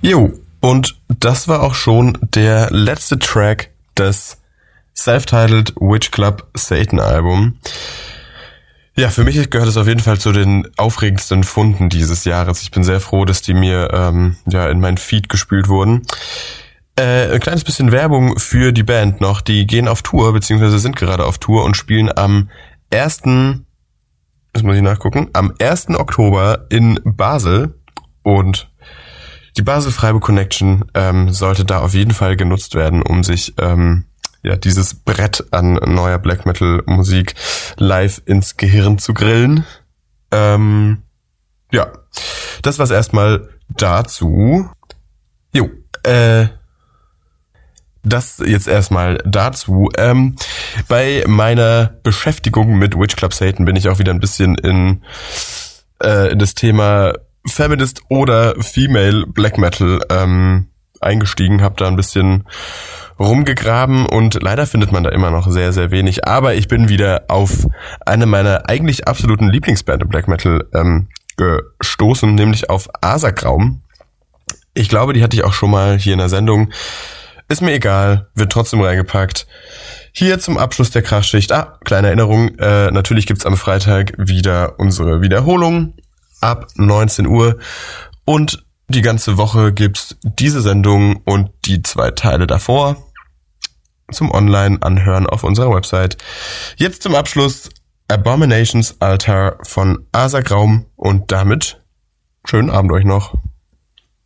Jo, und das war auch schon der letzte Track des Self-Titled Witch Club Satan Album. Ja, für mich gehört es auf jeden Fall zu den aufregendsten Funden dieses Jahres. Ich bin sehr froh, dass die mir in meinen Feed gespült wurden. Ein kleines bisschen Werbung für die Band noch. Die gehen auf Tour, beziehungsweise sind gerade auf Tour und spielen am 1. Oktober in Basel. Und die Basel-Freiburg Connection sollte da auf jeden Fall genutzt werden, um sich dieses Brett an neuer Black Metal Musik live ins Gehirn zu grillen. Das war's erstmal dazu. Das jetzt erstmal dazu. Bei meiner Beschäftigung mit Witch Club Satan bin ich auch wieder ein bisschen in das Thema Feminist oder Female Black Metal eingestiegen, habe da ein bisschen rumgegraben und leider findet man da immer noch sehr, sehr wenig. Aber ich bin wieder auf eine meiner eigentlich absoluten Lieblingsband im Black Metal gestoßen, nämlich auf Asagraum. Ich glaube, die hatte ich auch schon mal hier in der Sendung. Ist mir egal, wird trotzdem reingepackt. Hier zum Abschluss der Krachschicht. Kleine Erinnerung, natürlich gibt's am Freitag wieder unsere Wiederholung ab 19 Uhr und die ganze Woche gibt's diese Sendung und die 2 Teile davor zum Online-Anhören auf unserer Website. Jetzt zum Abschluss Abominations Altar von Asagraum und damit schönen Abend euch noch.